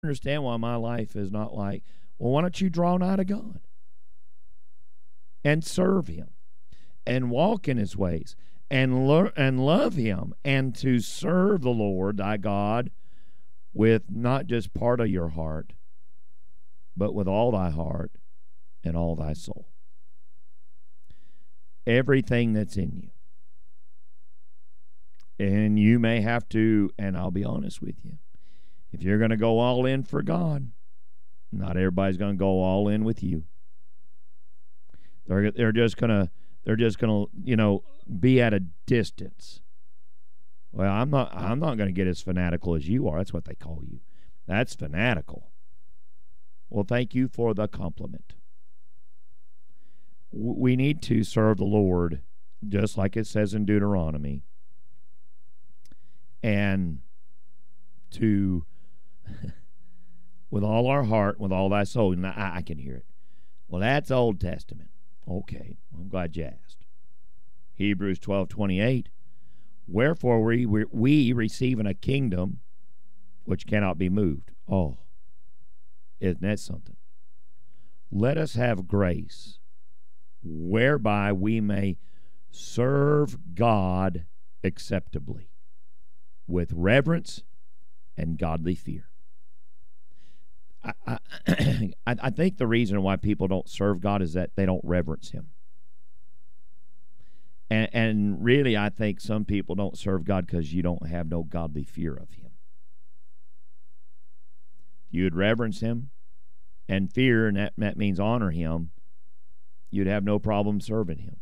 understand why my life is not like, well, why don't you draw nigh to God and serve Him and walk in His ways and love Him, and to serve the Lord thy God with not just part of your heart, but with all thy heart and all thy soul. Everything that's in you. And you may have to, and I'll be honest with you, if you're going to go all in for God, not everybody's going to go all in with you. They're just going to be at a distance. Well, I'm not going to get as fanatical as you are. That's what they call you. That's fanatical. Well, thank you for the compliment. We need to serve the Lord just like it says in Deuteronomy, and to with all our heart, with all thy soul. And I can hear it. Well, that's Old Testament. Okay, I'm glad you asked. Hebrews 12:28. Wherefore we receiving a kingdom which cannot be moved. Oh, isn't that something? Let us have grace whereby we may serve God acceptably with reverence and godly fear. I think the reason why people don't serve God is that they don't reverence Him. And really, I think some people don't serve God because you don't have no godly fear of Him. If you would reverence Him and fear, and that means honor Him, you'd have no problem serving Him.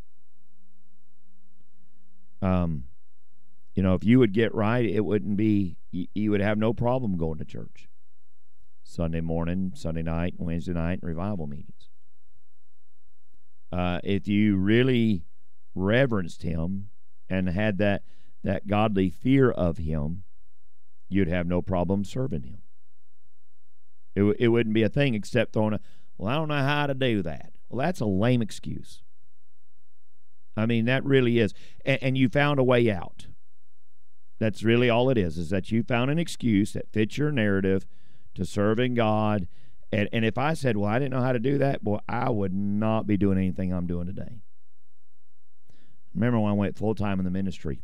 If you would get right, it wouldn't be, you would have no problem going to church. Sunday morning, Sunday night, Wednesday night, and revival meetings. If you really reverenced Him and had that godly fear of Him, you'd have no problem serving Him. It wouldn't be a thing except throwing I don't know how to do that. Well, that's a lame excuse. I mean, that really is. And you found a way out. That's really all it is that you found an excuse that fits your narrative to serving God. And if I said, well, I didn't know how to do that, boy, I would not be doing anything I'm doing today. Remember when I went full-time in the ministry,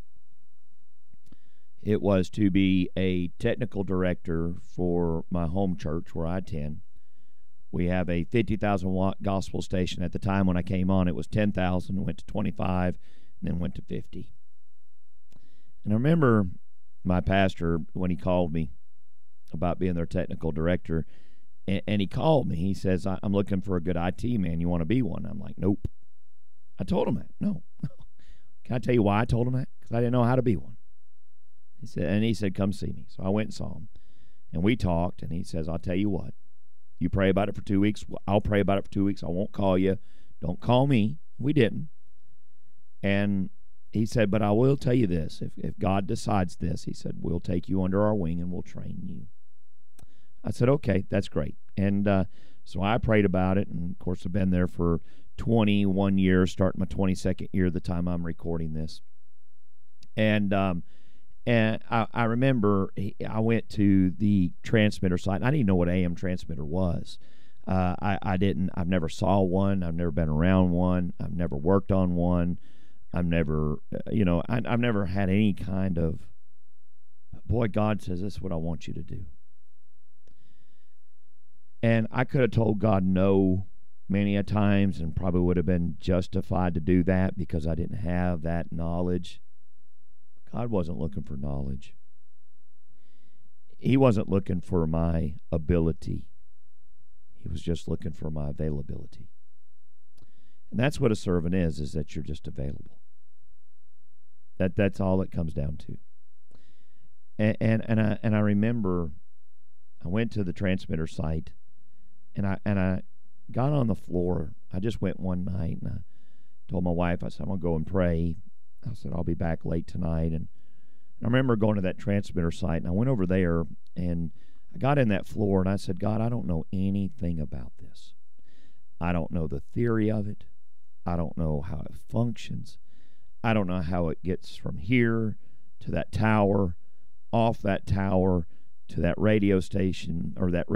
it was to be a technical director for my home church where I attend. We have a 50,000-watt gospel station. At the time when I came on, it was 10,000, went to 25, and then went to 50. And I remember my pastor, when he called me about being their technical director, and he called me. He says, I'm looking for a good IT man. You want to be one? I'm like, nope. I told him that. No. Can I tell you why I told him that? Because I didn't know how to be one. He said, come see me. So I went and saw him. And we talked, and he says, I'll tell you what. You pray about it for 2 weeks. I'll pray about it for 2 weeks. I won't call you. Don't call me. We didn't. And he said, but I will tell you this. If God decides this, he said, we'll take you under our wing and we'll train you. I said, okay, that's great. And so I prayed about it. And, of course, I've been there for 21 years, starting my 22nd year the time I'm recording this. And I remember I went to the transmitter site. I didn't even know what AM transmitter was. I've never saw one. I've never been around one. I've never worked on one. I've never, I've never had any kind of, boy, God says, this is what I want you to do. And I could have told God no many a times and probably would have been justified to do that because I didn't have that knowledge. God wasn't looking for knowledge. He wasn't looking for my ability. He was just looking for my availability. And that's what a servant is that you're just available. That's all it comes down to. And I remember I went to the transmitter site and I got on the floor. I just went one night and I told my wife, I said, I'm going to go and pray. I said, I'll be back late tonight. And I remember going to that transmitter site, and I went over there, and I got in that floor, and I said, God, I don't know anything about this. I don't know the theory of it. I don't know how it functions. I don't know how it gets from here to that tower, off that tower, to that radio station or that